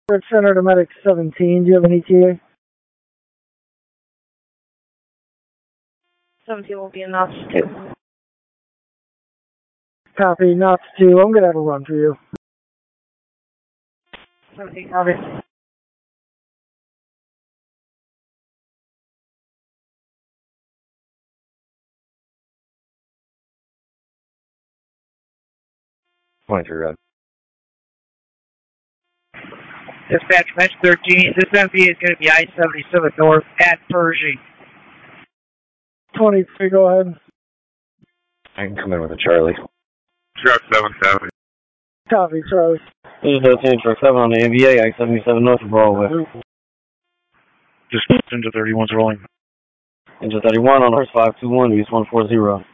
Center to Medic 17, do you have an ETA? 17 will be in knots 2. Copy, knots 2. I'm going to have a run for you. 17, copy. Red. Dispatch, Mesh 13. This MV is going to be I-77 north at Pershing. 23, go ahead. I can come in with a Charlie. Truck 77. Copy, Charlie. This is 13, truck 7 on the NVA, I-77 north of Broadway. Just into 31's rolling. Into 31 on horse 521, use 140.